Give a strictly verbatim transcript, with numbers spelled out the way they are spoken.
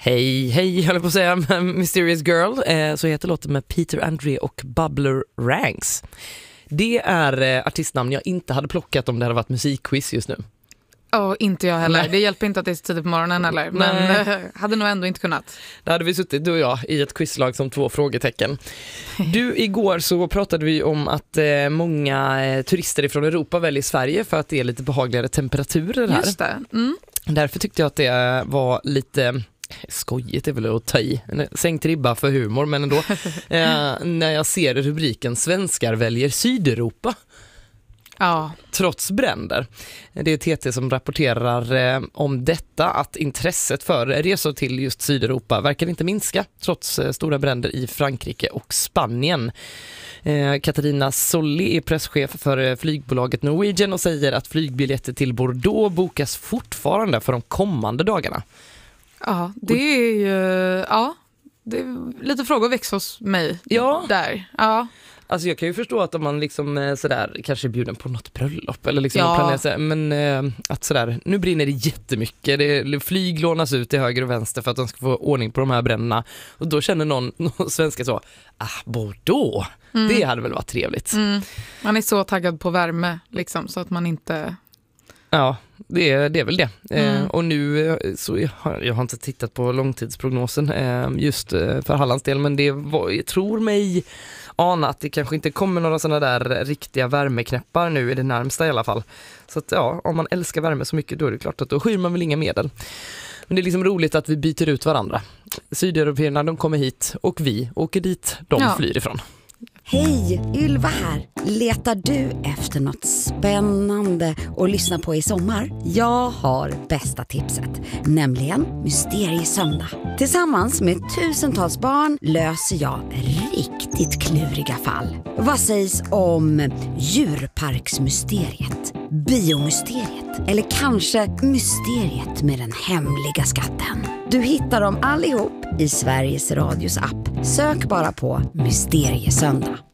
Hej, hej, jag håller på att säga Mysterious Girl, eh, så heter låten med Peter Andre och Bubbler Ranks. Det är eh, artistnamn jag inte hade plockat om det hade varit musikquiz just nu. Ja, oh, inte jag heller. Nej. Det hjälper inte att det är så tidigt på morgonen heller. Men äh, hade nog ändå inte kunnat. Där hade vi suttit, du och jag, i ett quizlag som två frågetecken. Du, igår så pratade vi om att eh, många eh, turister från Europa väljer Sverige för att det är lite behagligare temperaturer här. Just det. Mm. Därför tyckte jag att det var lite... skojigt är väl att ta i. Sänkt ribba för humor, men ändå. eh, när jag ser rubriken Svenskar väljer Sydeuropa. Ja. Trots bränder. Det är T T som rapporterar eh, om detta, att intresset för resor till just Sydeuropa verkar inte minska trots eh, stora bränder i Frankrike och Spanien. Eh, Katarina Solli är presschef för eh, flygbolaget Norwegian och säger att flygbiljetter till Bordeaux bokas fortfarande för de kommande dagarna. Ja, det är ju ja, det är lite frågor väcks hos mig ja. där. Ja. Alltså jag kan ju förstå att om man liksom sådär kanske är bjuden på något bröllop eller liksom ja. planerar sig, men äh, att sådär, nu brinner det jättemycket, det flyg lånas ut till höger och vänster för att de ska få ordning på de här bränderna, och då känner någon, någon svenska så, ah, Bordeaux, mm. det hade väl varit trevligt. Mm. Man är så taggad på värme liksom, så att man inte... Ja, det är, det är väl det. Mm. Eh, och nu så jag har jag har inte tittat på långtidsprognosen eh, just eh, för Hallands del, men det var, jag tror mig ana att det kanske inte kommer några sådana där riktiga värmeknäppar nu i det närmsta i alla fall. Så att ja, om man älskar värme så mycket, då är det klart att då skyr man väl inga medel. Men det är liksom roligt att vi byter ut varandra. Sydeuropeerna, de kommer hit och vi åker dit de ja. flyr ifrån. Hej, Ylva här. Letar du efter något spännande att lyssna på i sommar? Jag har bästa tipset, nämligen Mysteriesöndag. Tillsammans med tusentals barn löser jag riktigt kluriga fall. Vad sägs om djurparksmysteriet, biomysteriet eller kanske mysteriet med den hemliga skatten? Du hittar dem allihop i Sveriges Radios app. Sök bara på Mysteriesöndag.